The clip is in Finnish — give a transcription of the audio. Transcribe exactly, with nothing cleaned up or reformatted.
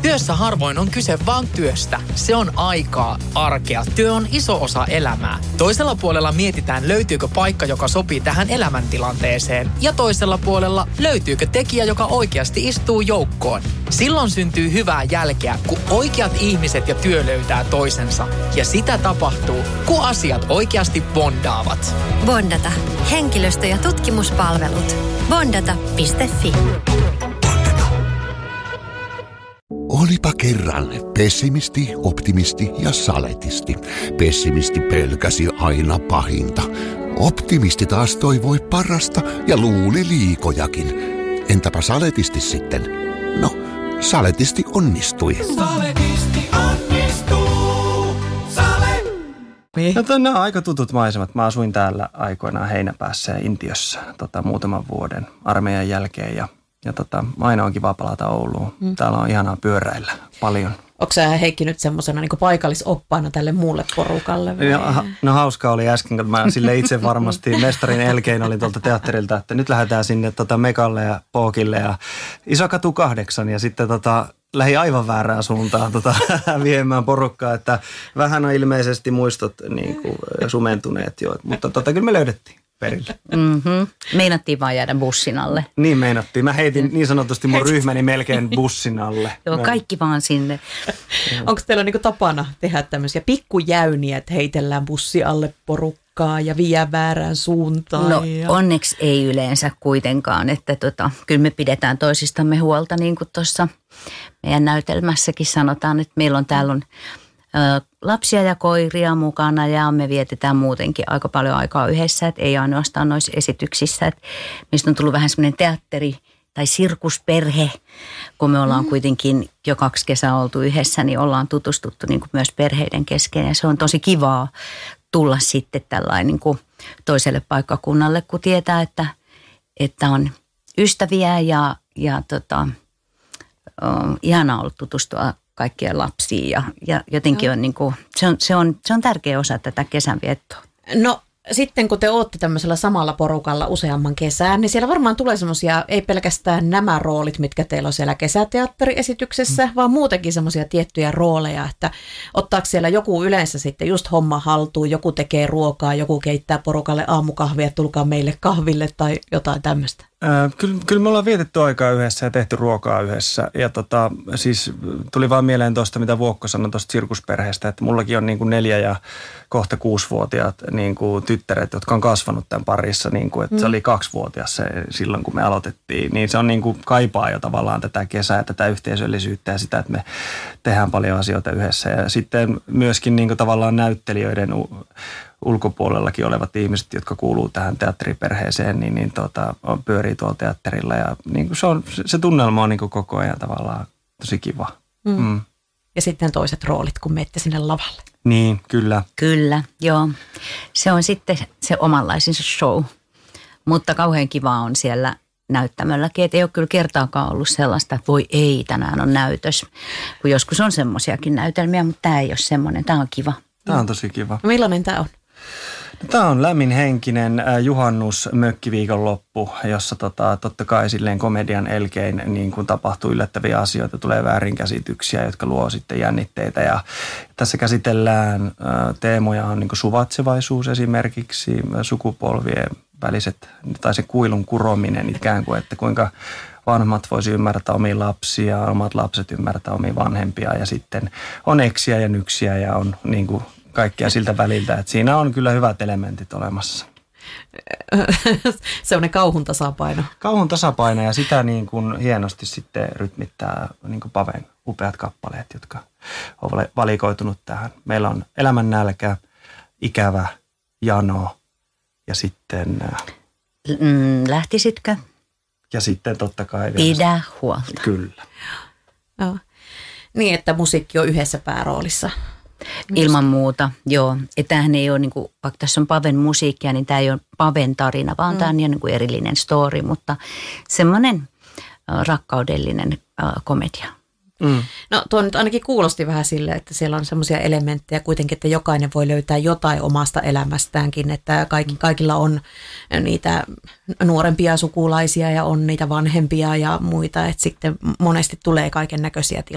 Työssä harvoin on kyse vaan työstä. Se on aikaa, arkea. Työ on iso osa elämää. Toisella puolella mietitään, löytyykö paikka, joka sopii tähän elämäntilanteeseen. Ja toisella puolella löytyykö tekijä, joka oikeasti istuu joukkoon. Silloin syntyy hyvää jälkeä, kun oikeat ihmiset ja työ löytää toisensa. Ja sitä tapahtuu, kun asiat oikeasti bondaavat. Bondata. Henkilöstö- ja tutkimuspalvelut. bondata piste fi. Olipa kerran pessimisti, optimisti ja saletisti. Pessimisti pelkäsi aina pahinta. Optimisti taas toivoi parasta ja luuli liikojakin. Entäpä saletisti sitten? No, saletisti onnistui. Saletisti onnistuu. Sale! No, nämä on aika tutut maisemat. Mä asuin täällä aikoinaan Heinäpäässä ja Intiössä tota, muutaman vuoden armeijan jälkeen ja Ja tota, aina on kiva palata Ouluun. Mm. Täällä on ihanaa pyöräillä paljon. Onko sä Heikki nyt semmoisena niin paikallisoppaana tälle muulle porukalle? No, no hauskaa oli äsken, kun mä sille itse varmasti mestarin elkein olin tuolta teatterilta, että nyt lähdetään sinne tota Mekalle ja Pookille ja Isokatu kahdeksan ja sitten tota, lähi aivan väärään suuntaan tota, viemään porukkaa, että vähän on ilmeisesti muistot niin kuin, sumentuneet jo, mutta tota, kyllä me löydettiin perille. Mm-hmm. Meinattiin vaan jäädä bussin alle. Niin meinattiin. Mä heitin niin sanotusti mun ryhmäni melkein bussin alle. Joo, kaikki vaan sinne. Onko teillä niinku tapana tehdä tämmöisiä pikkujäyniä, että heitellään bussi alle porukkaa ja vie väärään suuntaan? No ja... onneksi ei yleensä kuitenkaan, että tota, kyllä me pidetään toisistamme huolta, niin kuin tuossa meidän näytelmässäkin sanotaan, että meillä on täällä on lapsia ja koiria mukana ja me vietetään muutenkin aika paljon aikaa yhdessä, että ei ainoastaan noissa esityksissä, että mistä on tullut vähän semmoinen teatteri- tai sirkusperhe, kun me ollaan mm. kuitenkin jo kaksi kesää oltu yhdessä, niin ollaan tutustuttu niin kuin myös perheiden kesken ja se on tosi kivaa tulla sitten tällainen niin kuin toiselle paikkakunnalle, kun tietää, että, että on ystäviä ja, ja tota, on ihanaa ollut tutustua kaikkien lapsiin ja, ja jotenkin on, niin kuin, se, on, se, on, se on tärkeä osa tätä kesänviettoa. No sitten kun te ootte tämmöisellä samalla porukalla useamman kesään, niin siellä varmaan tulee semmoisia, ei pelkästään nämä roolit, mitkä teillä on siellä kesäteatteriesityksessä, mm. vaan muutenkin semmoisia tiettyjä rooleja, että ottaako siellä joku yleensä sitten just homma haltuun, joku tekee ruokaa, joku keittää porukalle aamukahvia, tulkaa meille kahville tai jotain tämmöistä. Äh, kyllä, kyllä me ollaan vietetty aikaa yhdessä ja tehty ruokaa yhdessä ja tota, siis tuli vaan mieleen tuosta, mitä Vuokko sanoi tuosta sirkusperheestä, että mullakin on niin kuin neljä ja kohta kuusivuotiaat niin kuin tyttäret, jotka on kasvanut tämän parissa, niin kuin, että mm. se oli kaksivuotias se, silloin, kun me aloitettiin, niin se on niin kuin kaipaa jo tavallaan tätä kesää, tätä yhteisöllisyyttä ja sitä, että me tehdään paljon asioita yhdessä ja sitten myöskin niin kuin tavallaan näyttelijöiden ulkopuolellakin olevat ihmiset, jotka kuuluu tähän teatteriperheeseen, niin, niin tota, pyörii tuolla teatterilla ja niin kuin se, on, se tunnelma on niin kuin koko ajan tavallaan tosi kiva. Mm. Mm. Ja sitten toiset roolit, kun menette sinne lavalle. Niin, kyllä. Kyllä, joo. Se on sitten se omanlaisensa show, mutta kauhean kiva on siellä näyttämölläkin, että ei ole kyllä kertaakaan ollut sellaista, että voi ei, tänään on näytös, kun joskus on semmoisiakin näytelmiä, mutta tämä ei ole semmoinen, tämä on kiva. Tämä on tosi kiva. Millainen tämä on? Tämä on lämminhenkinen juhannus mökkiviikonloppu, jossa tota, totta kai silleen komedian elkein niin kun tapahtuu yllättäviä asioita, tulee väärinkäsityksiä, jotka luo sitten jännitteitä. Ja tässä käsitellään teemoja on niin kuin suvaitsevaisuus esimerkiksi, sukupolvien väliset tai se kuilun kurominen ikään kuin, että kuinka vanhemmat voisi ymmärtää omia lapsia, omat lapset ymmärtää omia vanhempia ja sitten on eksiä ja nyksiä ja on niin kuin kaikkea siltä väliltä, että siinä on kyllä hyvät elementit olemassa. Sellainen kauhun tasapaino. Kauhun tasapaino ja sitä niin kuin hienosti sitten rytmittää niin kuin Paven upeat kappaleet, jotka on valikoitunut tähän. Meillä on elämän nälkä, ikävä, jano ja sitten... Mm, lähtisitkö? Ja sitten totta kai... Pidä huolta. Kyllä. No. Niin, että musiikki on yhdessä pääroolissa. Ilman muuta, joo. Että tämähän ei ole, niin kuin, vaikka tässä on Paven musiikkia, niin tämä ei ole Paven tarina, vaan mm. tämä on niin kuin erillinen story, mutta semmoinen äh, rakkaudellinen äh, komedia. Mm. No tuo nyt ainakin kuulosti vähän sille, että siellä on semmoisia elementtejä kuitenkin, että jokainen voi löytää jotain omasta elämästäänkin, että kaikki, kaikilla on niitä nuorempia sukulaisia ja on niitä vanhempia ja muita, että sitten monesti tulee kaiken näköisiä tilanteita.